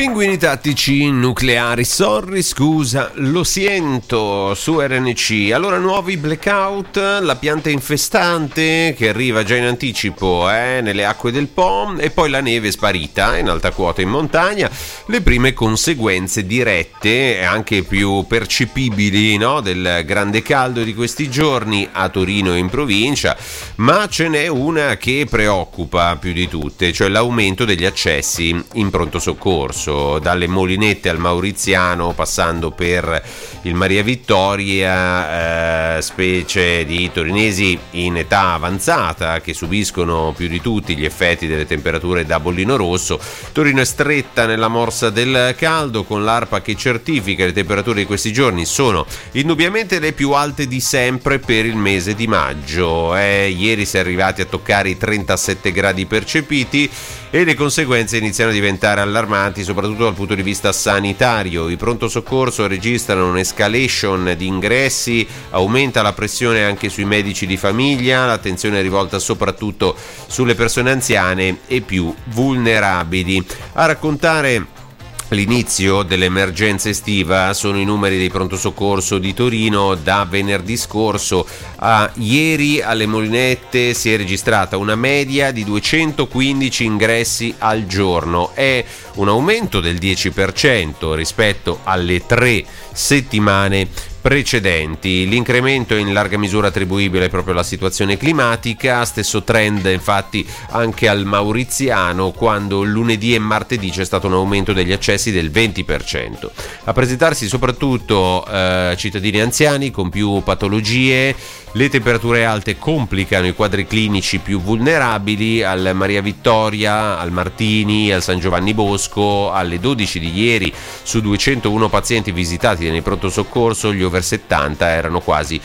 Pinguini tattici nucleari, sorry, scusa, lo sento su RNC. Allora, nuovi blackout, la pianta infestante che arriva già in anticipo nelle acque del Po, e poi la neve sparita in alta quota in montagna. Le prime conseguenze dirette e anche più percepibili, no, del grande caldo di questi giorni a Torino e in provincia, ma ce n'è una che preoccupa più di tutte, cioè l'aumento degli accessi in pronto soccorso. Dalle Molinette al Mauriziano, passando per il Maria Vittoria, specie di torinesi in età avanzata che subiscono più di tutti gli effetti delle temperature da bollino rosso. Torino è stretta nella morsa del caldo, con l'ARPA che certifica le temperature di questi giorni sono indubbiamente le più alte di sempre per il mese di maggio. Ieri si è arrivati a toccare i 37 gradi percepiti e le conseguenze iniziano a diventare allarmanti, soprattutto dal punto di vista sanitario. I pronto soccorso registrano un'escalation di ingressi, aumenta la pressione anche sui medici di famiglia, l'attenzione è rivolta soprattutto sulle persone anziane e più vulnerabili. A raccontare l'inizio dell'emergenza estiva sono i numeri dei pronto soccorso di Torino. Da venerdì scorso a ieri alle Molinette si è registrata una media di 215 ingressi al giorno, è un aumento del 10% rispetto alle 3 settimane precedenti. L'incremento è in larga misura attribuibile proprio alla situazione climatica, stesso trend infatti anche al Mauriziano, quando lunedì e martedì c'è stato un aumento degli accessi del 20%. A presentarsi soprattutto cittadini anziani con più patologie. Le temperature alte complicano i quadri clinici più vulnerabili. Al Maria Vittoria, al Martini, al San Giovanni Bosco, alle 12 di ieri, su 201 pazienti visitati nei pronto soccorso, gli over 70 erano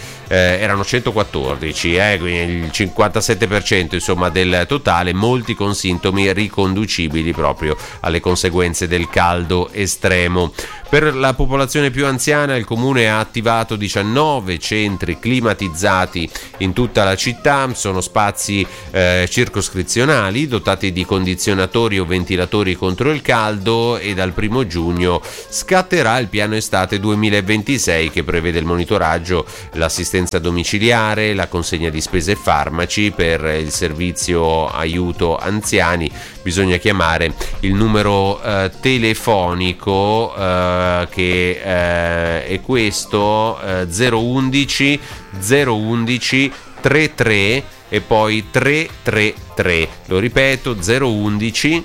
114, quindi il 57% insomma del totale, molti con sintomi riconducibili proprio alle conseguenze del caldo estremo. Per la popolazione più anziana il comune ha attivato 19 centri climatizzati in tutta la città. Sono spazi circoscrizionali dotati di condizionatori o ventilatori contro il caldo, e dal 1 giugno scatterà il piano estate 2026 che prevede il monitoraggio, l'assistenza domiciliare, la consegna di spese e farmaci. Per il servizio aiuto anziani bisogna chiamare il numero telefonico che è questo 011 33 e poi 333. Lo ripeto, 011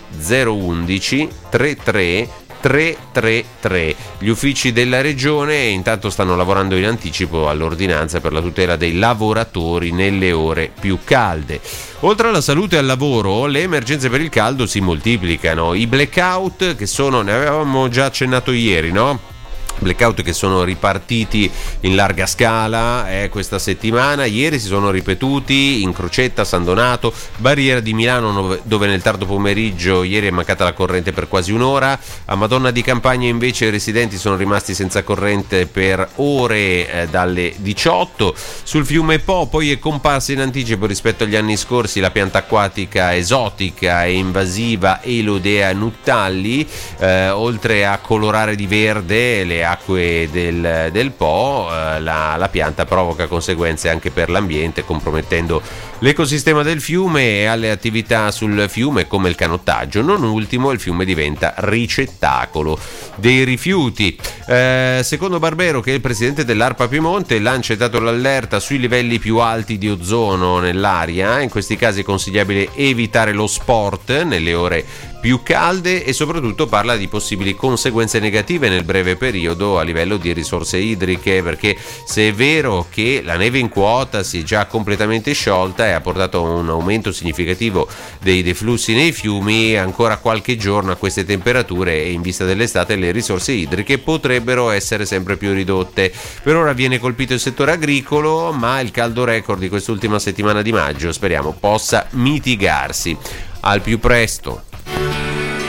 33 333. Gli uffici della regione intanto stanno lavorando in anticipo all'ordinanza per la tutela dei lavoratori nelle ore più calde. Oltre alla salute e al lavoro, le emergenze per il caldo si moltiplicano. I blackout, che sono, ne avevamo già accennato ieri, no? Blackout che sono ripartiti in larga scala questa settimana. Ieri si sono ripetuti in Crocetta, San Donato, Barriera di Milano, dove nel tardo pomeriggio ieri è mancata la corrente per quasi un'ora. A Madonna di Campagna invece i residenti sono rimasti senza corrente per ore dalle 18. Sul fiume Po poi è comparsa in anticipo rispetto agli anni scorsi la pianta acquatica esotica e invasiva Elodea nuttali, oltre a colorare di verde le acque del Po. La pianta provoca conseguenze anche per l'ambiente, compromettendo l'ecosistema del fiume e alle attività sul fiume come il canottaggio. Non ultimo, il fiume diventa ricettacolo dei rifiuti. Secondo Barbero, che è il presidente dell'ARPA Piemonte, l'ANCI ha dato l'allerta sui livelli più alti di ozono nell'aria. In questi casi è consigliabile evitare lo sport nelle ore più calde e soprattutto parla di possibili conseguenze negative nel breve periodo a livello di risorse idriche, perché se è vero che la neve in quota si è già completamente sciolta e ha portato a un aumento significativo dei deflussi nei fiumi, ancora qualche giorno a queste temperature e in vista dell'estate le risorse idriche potrebbero essere sempre più ridotte. Per ora viene colpito il settore agricolo, ma il caldo record di quest'ultima settimana di maggio speriamo possa mitigarsi al più presto.